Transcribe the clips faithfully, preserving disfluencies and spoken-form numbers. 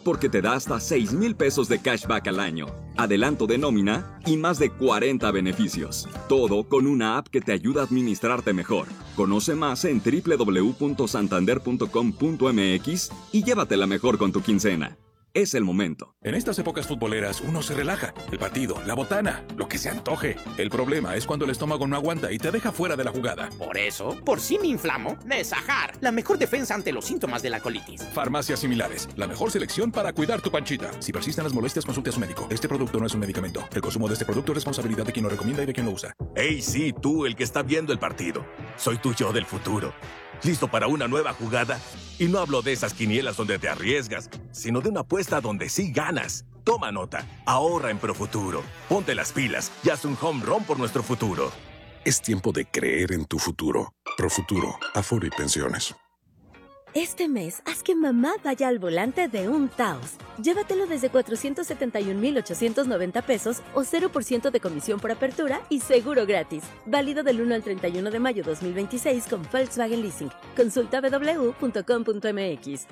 porque te da hasta seis mil pesos de cashback al año, adelanto de nómina y más de cuarenta beneficios. Todo con una app que te ayuda a administrarte mejor. Conoce más en doble u doble u doble u punto santander punto com punto m x y llévatela mejor con tu quincena. Es el momento. En estas épocas futboleras uno se relaja. El partido, la botana, lo que se antoje. El problema es cuando el estómago no aguanta y te deja fuera de la jugada. Por eso, por si me inflamo, Nesajar, la mejor defensa ante los síntomas de la colitis. Farmacias similares, la mejor selección para cuidar tu panchita. Si persisten las molestias, consulte a su médico. Este producto no es un medicamento. El consumo de este producto es responsabilidad de quien lo recomienda y de quien lo usa. Hey, sí, tú, el que está viendo el partido. Soy tu yo del futuro. ¿Listo para una nueva jugada? Y no hablo de esas quinielas donde te arriesgas, sino de una apuesta donde sí ganas. Toma nota, ahorra en Profuturo. Ponte las pilas y haz un home run por nuestro futuro. Es tiempo de creer en tu futuro. Profuturo, Afore y Pensiones. Este mes, haz que mamá vaya al volante de un Taos. Llévatelo desde cuatrocientos setenta y un mil ochocientos noventa pesos o cero por ciento de comisión por apertura y seguro gratis. Válido del uno al treinta y uno de mayo dos mil veintiséis con Volkswagen Leasing. Consulta w w w punto com punto m x.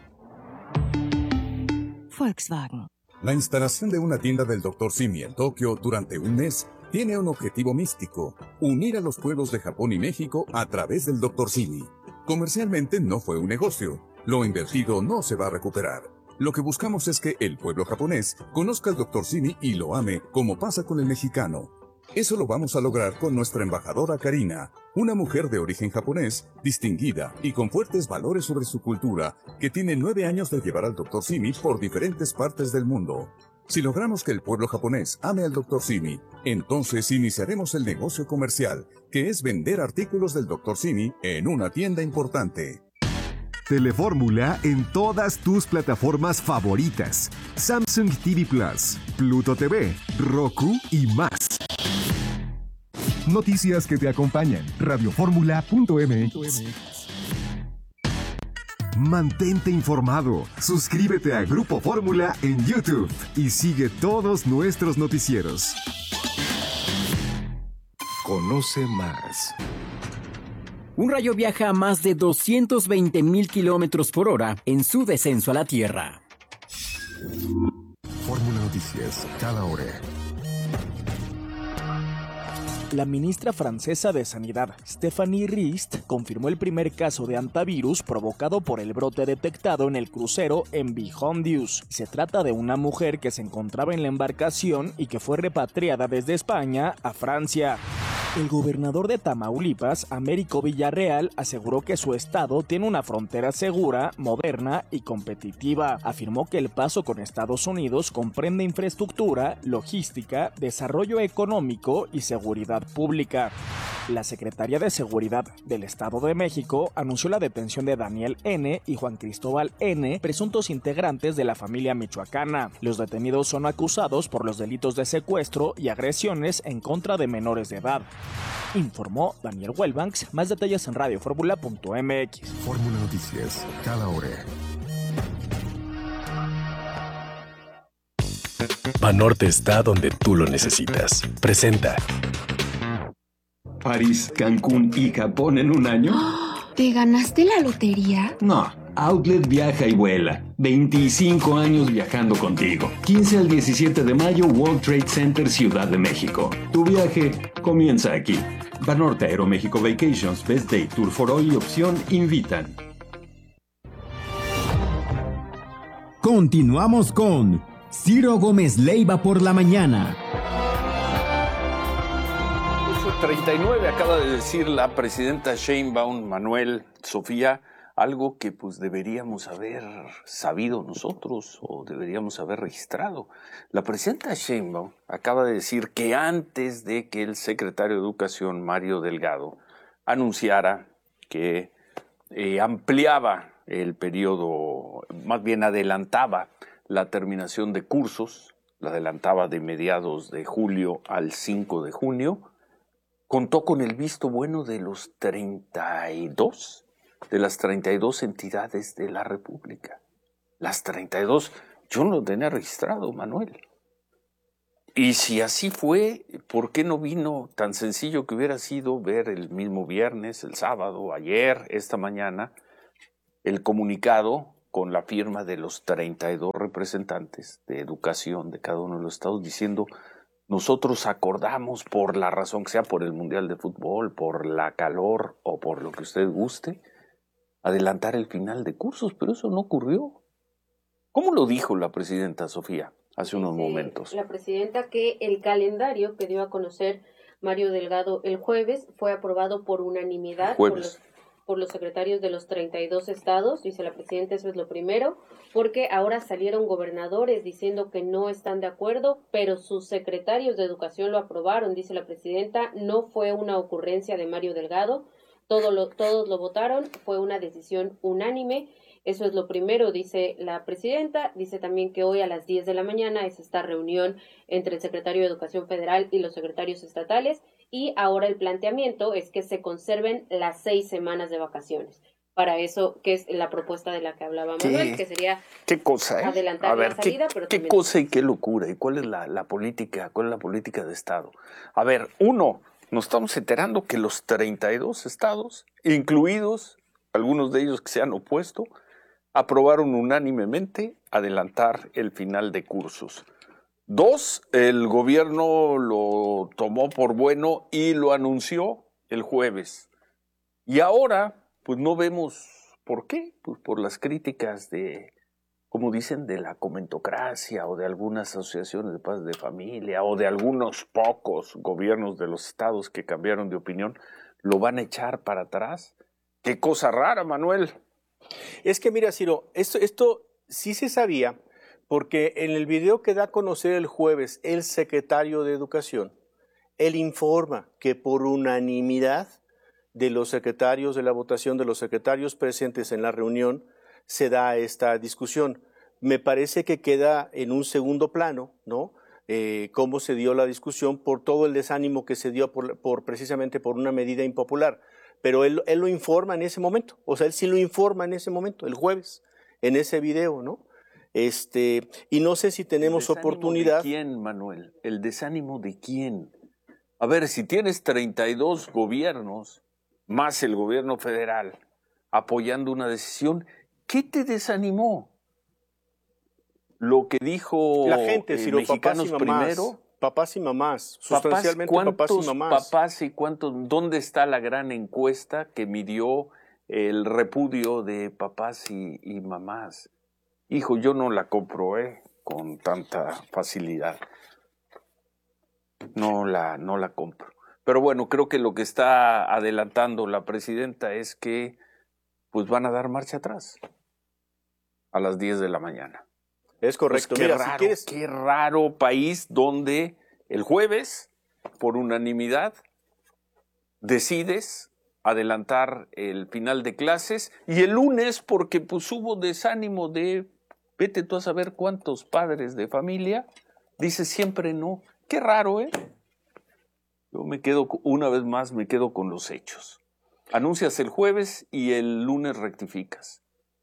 Volkswagen. La instalación de una tienda del doctor Simi en Tokio durante un mes tiene un objetivo místico: unir a los pueblos de Japón y México a través del doctor Simi. Comercialmente no fue un negocio. Lo invertido no se va a recuperar. Lo que buscamos es que el pueblo japonés conozca al doctor Simi y lo ame, como pasa con el mexicano. Eso lo vamos a lograr con nuestra embajadora Karina, una mujer de origen japonés, distinguida y con fuertes valores sobre su cultura, que tiene nueve años de llevar al doctor Simi por diferentes partes del mundo. Si logramos que el pueblo japonés ame al doctor Simi, entonces iniciaremos el negocio comercial, que es vender artículos del doctor Simi en una tienda importante. Telefórmula en todas tus plataformas favoritas: Samsung T V Plus, Pluto T V, Roku y más. Noticias que te acompañan. radioformula punto m x. Mantente informado. Suscríbete a Grupo Fórmula en YouTube y sigue todos nuestros noticieros. Conoce más. Un rayo viaja a más de doscientos veinte mil kilómetros por hora en su descenso a la Tierra. Fórmula Noticias, cada hora. La ministra francesa de Sanidad, Stéphanie Rist, confirmó el primer caso de hantavirus provocado por el brote detectado en el crucero M V Hondius. Se trata de una mujer que se encontraba en la embarcación y que fue repatriada desde España a Francia. El gobernador de Tamaulipas, Américo Villarreal, aseguró que su estado tiene una frontera segura, moderna y competitiva. Afirmó que el paso con Estados Unidos comprende infraestructura, logística, desarrollo económico y seguridad pública. La Secretaría de Seguridad del Estado de México anunció la detención de Daniel N. y Juan Cristóbal N., presuntos integrantes de la familia michoacana. Los detenidos son acusados por los delitos de secuestro y agresiones en contra de menores de edad. Informó Daniel Wellbanks. Más detalles en radioformula punto m x. Fórmula Noticias, cada hora. Banorte está donde tú lo necesitas. Presenta París, Cancún y Japón en un año. ¿Te ganaste la lotería? No, Outlet viaja y vuela. veinticinco años viajando contigo. quince al diecisiete de mayo, World Trade Center, Ciudad de México. Tu viaje comienza aquí. Banorte Aeroméxico Vacations, Best Day, Tour for All y Opción invitan. Continuamos con Ciro Gómez Leiva por la mañana. treinta y nueve acaba de decir la presidenta Sheinbaum, Manuel, Sofía, algo que pues deberíamos haber sabido nosotros o deberíamos haber registrado. La presidenta Sheinbaum acaba de decir que antes de que el secretario de Educación, Mario Delgado, anunciara que eh, ampliaba el periodo, más bien adelantaba la terminación de cursos, la adelantaba de mediados de julio al cinco de junio, contó con el visto bueno de los treinta y dos, de las treinta y dos entidades de la República. Las treinta y dos, yo no lo tenía registrado, Manuel. Y si así fue, ¿por qué no vino? Tan sencillo que hubiera sido ver el mismo viernes, el sábado, ayer, esta mañana, el comunicado con la firma de los treinta y dos representantes de educación de cada uno de los estados diciendo: nosotros acordamos, por la razón que sea, por el Mundial de Fútbol, por la calor o por lo que usted guste, adelantar el final de cursos, pero eso no ocurrió. ¿Cómo lo dijo la presidenta Sofía hace unos Dice momentos? La presidenta que el calendario que dio a conocer Mario Delgado el jueves fue aprobado por unanimidad por los, por los secretarios de los treinta y dos estados. Dice la presidenta, eso es lo primero, porque ahora salieron gobernadores diciendo que no están de acuerdo, pero sus secretarios de educación lo aprobaron, dice la presidenta. No fue una ocurrencia de Mario Delgado, todo lo, todos lo votaron, fue una decisión unánime. Eso es lo primero, dice la presidenta. Dice también que hoy a las diez de la mañana es esta reunión entre el secretario de Educación Federal y los secretarios estatales, y ahora el planteamiento es que se conserven las seis semanas de vacaciones. Para eso, que es la propuesta de la que hablaba Manuel, que sería ¿Qué cosa, eh? adelantar A ver, la salida, ¿qué, pero qué también... cosa y qué locura? ¿Y cuál es la, la política? ¿Cuál es la política de Estado? A ver, uno, nos estamos enterando que los treinta y dos estados, incluidos algunos de ellos que se han opuesto, aprobaron unánimemente adelantar el final de cursos. Dos, el gobierno lo tomó por bueno y lo anunció el jueves. Y ahora, pues no vemos por qué, pues por las críticas de, como dicen, de la comentocracia o de algunas asociaciones de padres de familia o de algunos pocos gobiernos de los estados que cambiaron de opinión, lo van a echar para atrás. Qué cosa rara, Manuel. Es que mira, Ciro, esto, esto sí se sabía, porque en el video que da a conocer el jueves el secretario de Educación, él informa que por unanimidad de los secretarios de la votación, de los secretarios presentes en la reunión, se da esta discusión. Me parece que queda en un segundo plano, ¿no? Eh, cómo se dio la discusión por todo el desánimo que se dio por, por precisamente por una medida impopular. Pero él, él lo informa en ese momento, o sea, él sí lo informa en ese momento, el jueves, en ese video, ¿no? Este, y no sé si tenemos ¿El desánimo oportunidad. de quién, Manuel? ¿El desánimo de quién? A ver, si tienes treinta y dos gobiernos, más el gobierno federal, apoyando una decisión, ¿qué te desanimó? Lo que dijo la gente, si eh, lo Mexicanos papás y mamás, Primero. Papás y mamás, sustancialmente papás, papás y mamás. Papás y cuántos, ¿dónde está la gran encuesta que midió el repudio de papás y, y mamás? Hijo, yo no la comprobé con tanta facilidad. No la, no la compro. Pero bueno, creo que lo que está adelantando la presidenta es que pues van a dar marcha atrás a las diez de la mañana. Es correcto. Pues qué, Mira, raro, si quieres... qué raro país donde el jueves, por unanimidad, decides adelantar el final de clases y el lunes, porque pues hubo desánimo de, vete tú a saber cuántos padres de familia, dices siempre no. Qué raro, ¿eh? Yo me quedo, una vez más, me quedo con los hechos. Anuncias el jueves y el lunes rectificas.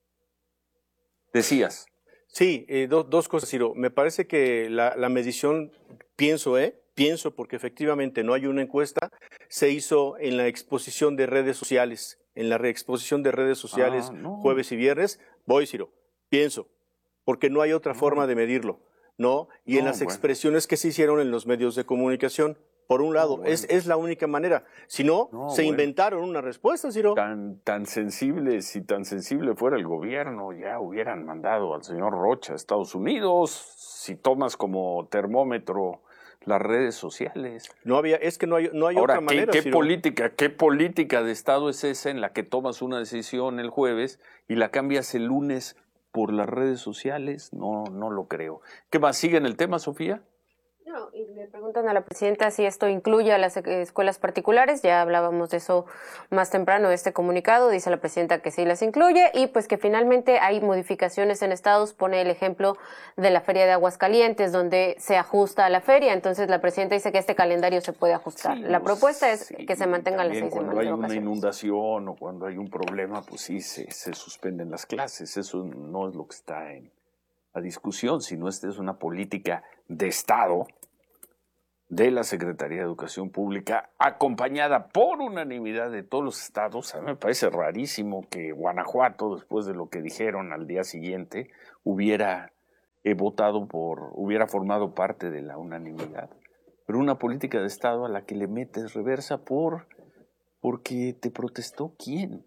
Decías. Sí, eh, do, dos cosas, Ciro. Me parece que la, la medición, pienso, ¿eh? Pienso, porque efectivamente no hay una encuesta, se hizo en la exposición de redes sociales, en la reexposición de redes sociales ah, no. jueves y viernes. Voy, Ciro, pienso, porque no hay otra no. forma de medirlo, ¿no? Y no, en las bueno. expresiones que se hicieron en los medios de comunicación. Por un lado, no, bueno. es, es la única manera. Si no, no se bueno. inventaron una respuesta, Ciro. Tan, tan sensible, si tan sensible fuera el gobierno, ya hubieran mandado al señor Rocha a Estados Unidos. Si tomas como termómetro las redes sociales. No había, es que no hay, no hay Ahora, otra manera, ¿qué, Ciro? política, ¿qué política de Estado es esa en la que tomas una decisión el jueves y la cambias el lunes por las redes sociales? No, no lo creo. ¿Qué más? ¿Sigue en el tema, Sofía? No, y le preguntan a la presidenta si esto incluye a las escuelas particulares. Ya hablábamos de eso más temprano, de este comunicado. Dice la presidenta que sí las incluye y pues que finalmente hay modificaciones en estados. Pone el ejemplo de la Feria de Aguascalientes, donde se ajusta a la feria. Entonces la presidenta dice que este calendario se puede ajustar. Sí, la propuesta es sí, que se mantengan las seis semanas de vacaciones. Cuando hay una inundación o cuando hay un problema, pues sí, se, se suspenden las clases. Eso no es lo que está en la discusión, sino esta es una política de Estado de la Secretaría de Educación Pública, acompañada por unanimidad de todos los estados. A mí me parece rarísimo que Guanajuato, después de lo que dijeron al día siguiente, hubiera eh, votado por, hubiera formado parte de la unanimidad. Pero una política de Estado a la que le metes reversa por, porque te protestó ¿quién?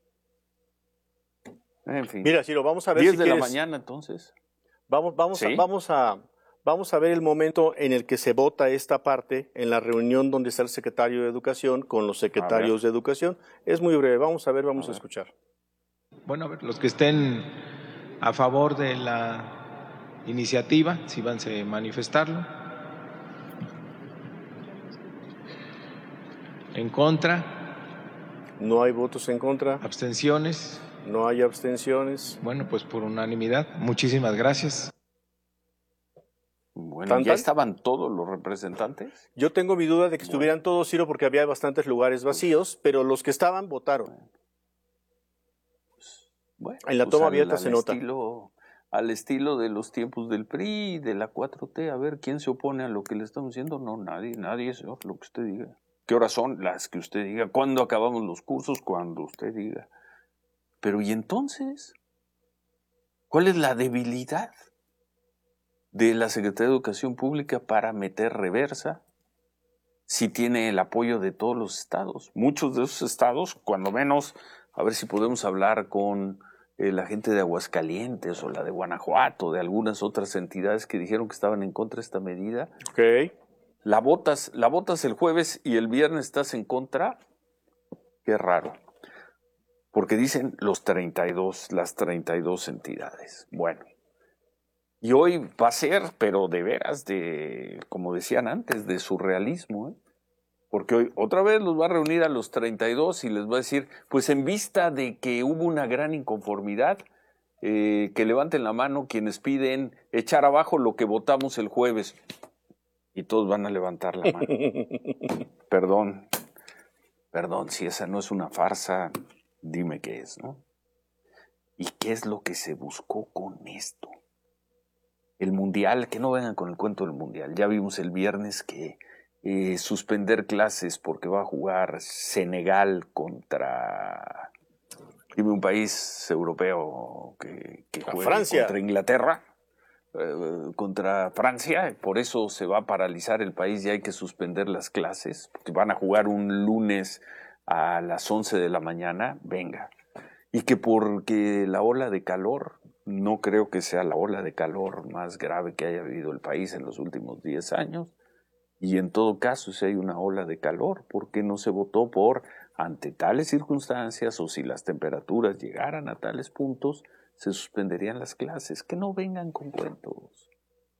En fin. Mira, Ciro, vamos a ver diez si de quieres, la mañana, entonces. Vamos, vamos, ¿Sí? a, vamos a... Vamos a ver el momento en el que se vota esta parte en la reunión donde está el secretario de Educación con los secretarios de Educación. Es muy breve. Vamos a ver, vamos a, a escuchar. Bueno, a ver, los que estén a favor de la iniciativa, si van a manifestarlo. En contra. No hay votos en contra. Abstenciones. No hay abstenciones. Bueno, pues por unanimidad. Muchísimas gracias. Bueno, ¿ya estaban todos los representantes? Yo tengo mi duda de que estuvieran todos, Ciro, porque había bastantes lugares vacíos, pero los que estaban votaron. Bueno, en la pues toma al, abierta al se nota. Estilo, al estilo de los tiempos del P R I, de la cuatro T, a ver, ¿quién se opone a lo que le estamos diciendo? No, nadie, nadie, señor, lo que usted diga. ¿Qué horas son? Las que usted diga. ¿Cuándo acabamos los cursos? Cuando usted diga. Pero ¿y entonces? ¿Cuál es la debilidad de la Secretaría de Educación Pública para meter reversa si tiene el apoyo de todos los estados? Muchos de esos estados, cuando menos, a ver si podemos hablar con eh, la gente de Aguascalientes o la de Guanajuato, de algunas otras entidades que dijeron que estaban en contra de esta medida. Okay. La votas, la votas el jueves y el viernes estás en contra. Qué raro. Porque dicen los treinta y dos, las treinta y dos entidades. Bueno. Y hoy va a ser, pero de veras, de, como decían antes, de surrealismo, ¿eh? Porque hoy otra vez los va a reunir a los treinta y dos y les va a decir, pues en vista de que hubo una gran inconformidad, eh, que levanten la mano quienes piden echar abajo lo que votamos el jueves. Y todos van a levantar la mano. Perdón, perdón, si esa no es una farsa, dime qué es, ¿no? ¿Y qué es lo que se buscó con esto? El Mundial, que no vengan con el cuento del Mundial. Ya vimos el viernes que eh, suspender clases porque va a jugar Senegal contra dime un país europeo que, que juegue Francia. Contra Inglaterra, eh, contra Francia. Por eso se va a paralizar el país y hay que suspender las clases. Porque van a jugar un lunes a las once de la mañana. Venga. Y que porque la ola de calor... No creo que sea la ola de calor más grave que haya vivido el país en los últimos diez años. Y en todo caso, si hay una ola de calor, ¿por qué no se votó por, ante tales circunstancias, o si las temperaturas llegaran a tales puntos, se suspenderían las clases? Que no vengan con cuentos.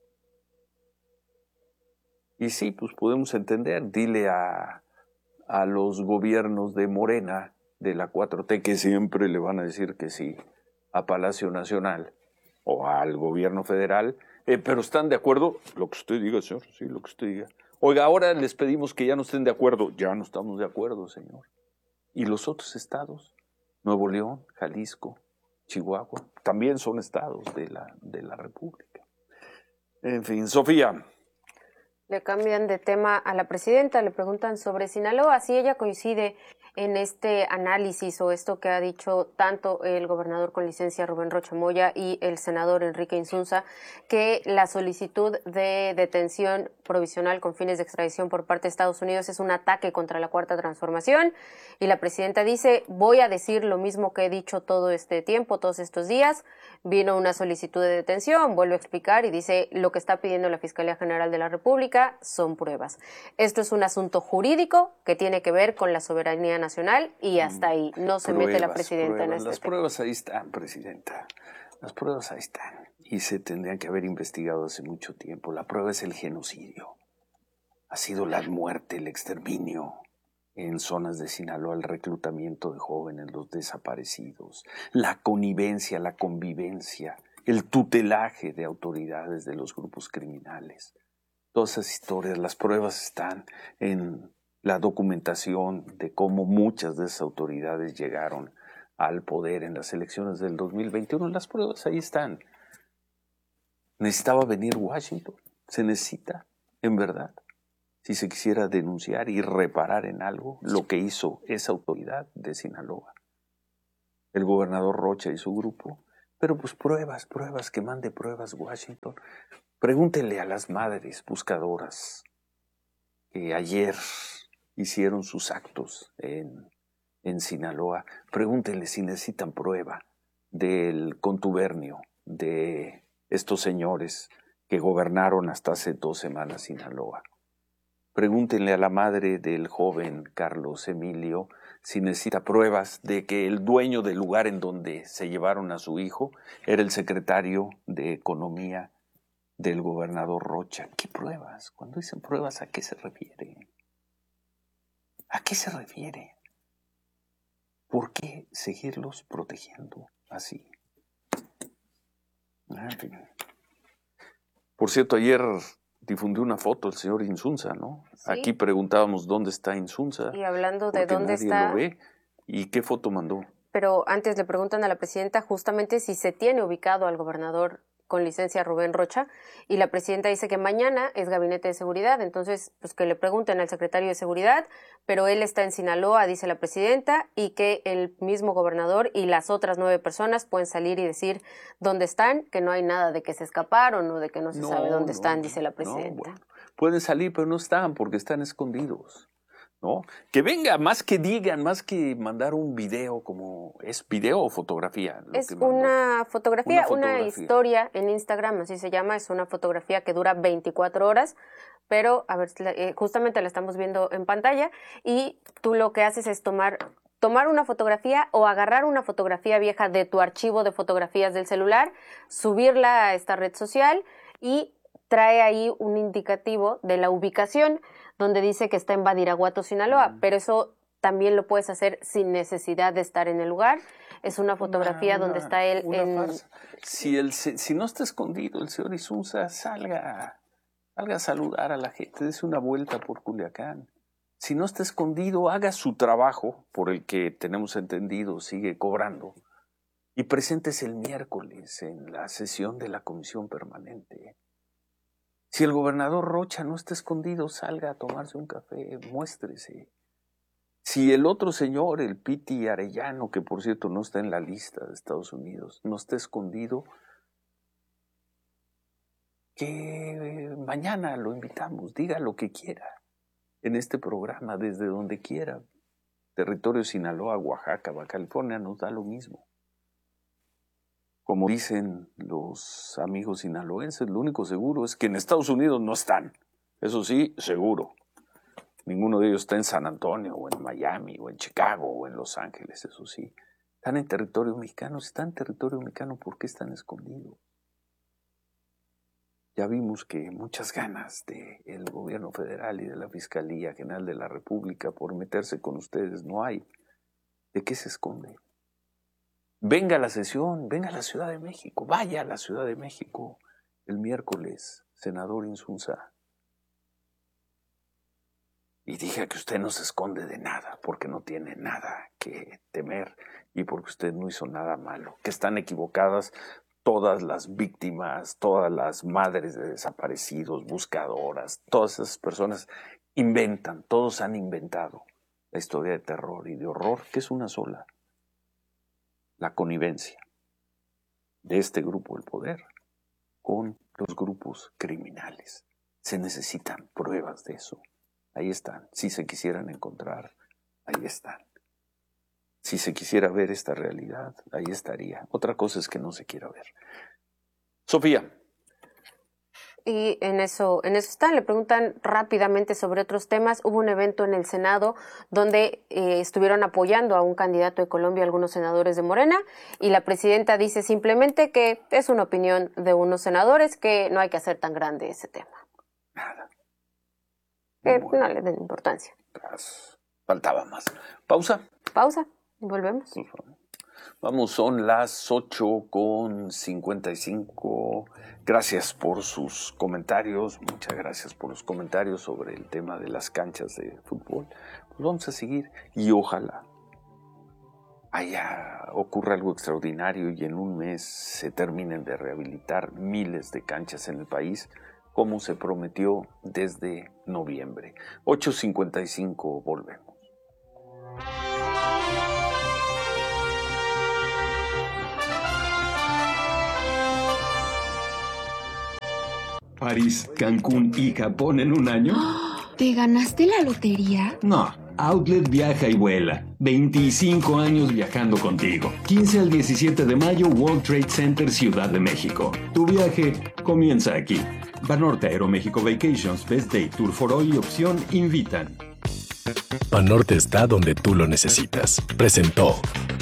Y sí, pues podemos entender, dile a, a los gobiernos de Morena, de la cuatro T, que siempre le van a decir que sí a Palacio Nacional o al gobierno federal, eh, pero están de acuerdo, lo que usted diga, señor, sí, lo que usted diga. Oiga, ahora les pedimos que ya no estén de acuerdo, ya no estamos de acuerdo, señor. ¿Y los otros estados? Nuevo León, Jalisco, Chihuahua, también son estados de la, de la República. En fin, Sofía. Le cambian de tema a la presidenta, le preguntan sobre Sinaloa, si ella coincide en este análisis o esto que ha dicho tanto el gobernador con licencia Rubén Rocha Moya y el senador Enrique Insunza, que la solicitud de detención provisional con fines de extradición por parte de Estados Unidos es un ataque contra la Cuarta Transformación, y la presidenta dice, voy a decir lo mismo que he dicho todo este tiempo, todos estos días, vino una solicitud de detención, vuelve a explicar y dice, lo que está pidiendo la Fiscalía General de la República son pruebas. Esto es un asunto jurídico que tiene que ver con la soberanía nacional y hasta ahí no se Pruebas, mete la presidenta pruebas. en este Las tema. pruebas ahí están, presidenta. Las pruebas ahí están. Y se tendrían que haber investigado hace mucho tiempo. La prueba es el genocidio. Ha sido la muerte, el exterminio en zonas de Sinaloa, el reclutamiento de jóvenes, los desaparecidos, la connivencia, la convivencia, el tutelaje de autoridades de los grupos criminales. Todas esas historias, las pruebas están en la documentación de cómo muchas de esas autoridades llegaron al poder en las elecciones del dos mil veintiuno. Las pruebas ahí están. ¿Necesitaba venir Washington? ¿Se necesita? ¿En verdad? si se quisiera denunciar y reparar en algo lo que hizo esa autoridad de Sinaloa, el gobernador Rocha y su grupo. Pero pues pruebas, pruebas, que mande pruebas Washington. Pregúntenle a las madres buscadoras que ayer hicieron sus actos en, en Sinaloa. Pregúntenle si necesitan prueba del contubernio de estos señores que gobernaron hasta hace dos semanas Sinaloa. Pregúntenle a la madre del joven Carlos Emilio si necesita pruebas de que el dueño del lugar en donde se llevaron a su hijo era el secretario de Economía del gobernador Rocha. ¿Qué pruebas? Cuando dicen pruebas, ¿a qué se refiere? ¿A qué se refiere? ¿Por qué seguirlos protegiendo así? En fin. Por cierto, ayer difundió una foto el señor Insunza, ¿no? Sí. Aquí preguntábamos dónde está Insunza. Y hablando de dónde nadie está... lo ve. ¿Y qué foto mandó? Pero antes le preguntan a la presidenta justamente si se tiene ubicado al gobernador con licencia Rubén Rocha, y la presidenta dice que mañana es gabinete de seguridad, entonces pues que le pregunten al secretario de seguridad, pero él está en Sinaloa, dice la presidenta, y que el mismo gobernador y las otras nueve personas pueden salir y decir dónde están, que no hay nada de que se escaparon o de que no se no, sabe dónde no, están, dice la presidenta. No, bueno, pueden salir, pero no están porque están escondidos. ¿No? Que venga, más que digan, más que mandar un video, como ¿es video o fotografía? Es una fotografía, una fotografía, una historia en Instagram, así se llama, es una fotografía que dura veinticuatro horas, pero a ver, justamente la estamos viendo en pantalla, y tú lo que haces es tomar, tomar una fotografía o agarrar una fotografía vieja de tu archivo de fotografías del celular, subirla a esta red social y trae ahí un indicativo de la ubicación donde dice que está en Badiraguato, Sinaloa, mm. pero eso también lo puedes hacer sin necesidad de estar en el lugar. Es una fotografía una, donde está él en... Si, el, si no está escondido el señor Insunza, salga, salga a saludar a la gente, dése una vuelta por Culiacán. Si no está escondido, haga su trabajo, por el que tenemos entendido sigue cobrando, y preséntese el miércoles en la sesión de la comisión permanente. Si el gobernador Rocha no está escondido, salga a tomarse un café, muéstrese. Si el otro señor, el Piti Arellano, que por cierto no está en la lista de Estados Unidos, no está escondido, que mañana lo invitamos, diga lo que quiera en este programa, desde donde quiera. Territorio Sinaloa, Oaxaca, Baja California, nos da lo mismo. Como dicen los amigos sinaloenses, lo único seguro es que en Estados Unidos no están. Eso sí, seguro. Ninguno de ellos está en San Antonio, o en Miami, o en Chicago, o en Los Ángeles, eso sí. Están en territorio mexicano. Si están en territorio mexicano, ¿por qué están escondidos? Ya vimos que muchas ganas del gobierno federal y de la Fiscalía General de la República por meterse con ustedes no hay. ¿De qué se esconde? Venga a la sesión, venga a la Ciudad de México, vaya a la Ciudad de México el miércoles, senador Insunza. Y diga que usted no se esconde de nada, porque no tiene nada que temer y porque usted no hizo nada malo. Que están equivocadas todas las víctimas, todas las madres de desaparecidos, buscadoras, todas esas personas inventan, todos han inventado la historia de terror y de horror, que es una sola. La connivencia de este grupo del poder con los grupos criminales. Se necesitan pruebas de eso. Ahí están. Si se quisieran encontrar, ahí están. Si se quisiera ver esta realidad, ahí estaría. Otra cosa es que no se quiera ver. Sofía. Y en eso, en eso están, le preguntan rápidamente sobre otros temas. Hubo un evento en el Senado donde eh, estuvieron apoyando a un candidato de Colombia, algunos senadores de Morena, y la presidenta dice simplemente que es una opinión de unos senadores, que no hay que hacer tan grande ese tema. Nada. Que no le den importancia. Faltaba más. Pausa. Pausa. Volvemos. Vamos, son las ocho con cincuenta y cinco. Gracias por sus comentarios, muchas gracias por los comentarios sobre el tema de las canchas de fútbol. Pues vamos a seguir y ojalá haya, ocurra algo extraordinario y en un mes se terminen de rehabilitar miles de canchas en el país como se prometió desde noviembre. ocho cincuenta y cinco, volvemos. París, Cancún y Japón en un año. ¿Te ganaste la lotería? No, Outlet viaja y vuela. veinticinco años viajando contigo. quince al diecisiete de mayo, World Trade Center, Ciudad de México. Tu viaje comienza aquí. Banorte Aeroméxico Vacations, Best Day, Tour for All y Opción invitan. Banorte está donde tú lo necesitas. Presentó.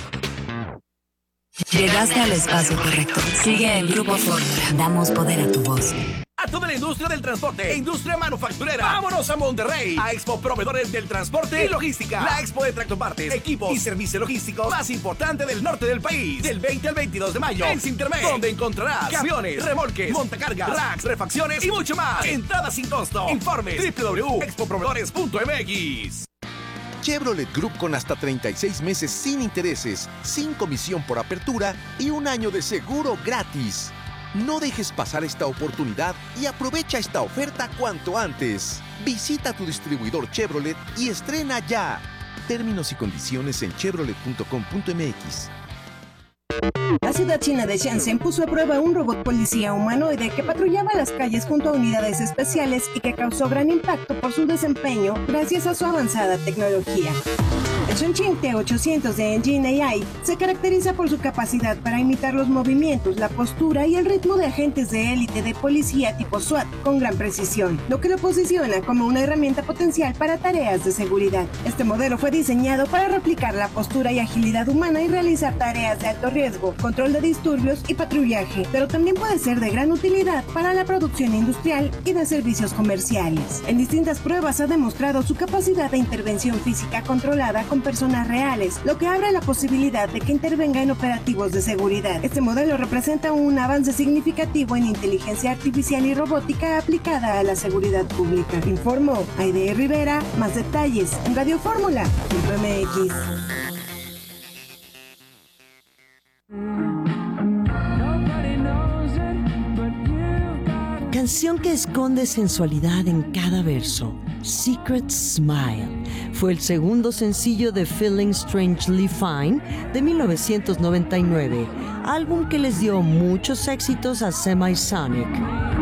Llegaste al espacio correcto. Sigue en Grupo Fórmula. Damos poder a tu voz. A toda la industria del transporte e industria manufacturera. ¡Vámonos a Monterrey! A Expo Proveedores del Transporte y Logística. La expo de tractopartes, equipos y servicios logísticos más importante del norte del país. Del veinte al veintidós de mayo en Sintermex, donde encontrarás camiones, remolques, montacargas, racks, refacciones y mucho más. Entrada sin costo. Informes doble u doble u doble u punto expo proveedores punto m x. Chevrolet Group con hasta treinta y seis meses sin intereses, sin comisión por apertura y un año de seguro gratis. No dejes pasar esta oportunidad y aprovecha esta oferta cuanto antes. Visita tu distribuidor Chevrolet y estrena ya. Términos y condiciones en chevrolet punto com punto m x. La ciudad china de Shenzhen puso a prueba un robot policía humanoide que patrullaba las calles junto a unidades especiales y que causó gran impacto por su desempeño gracias a su avanzada tecnología. El Chongqing T ochocientos de Engine A I se caracteriza por su capacidad para imitar los movimientos, la postura y el ritmo de agentes de élite de policía tipo SWAT con gran precisión, lo que lo posiciona como una herramienta potencial para tareas de seguridad. Este modelo fue diseñado para replicar la postura y agilidad humana y realizar tareas de alto riesgo, control de disturbios y patrullaje, pero también puede ser de gran utilidad para la producción industrial y de servicios comerciales. En distintas pruebas ha demostrado su capacidad de intervención física controlada con personas reales, lo que abre la posibilidad de que intervenga en operativos de seguridad. Este modelo representa un avance significativo en inteligencia artificial y robótica aplicada a la seguridad pública. Informó Aide Rivera. Más detalles en radio fórmula punto m x. Canción que esconde sensualidad en cada verso. Secret Smile fue el segundo sencillo de Feeling Strangely Fine de mil novecientos noventa y nueve, álbum que les dio muchos éxitos a Semisonic.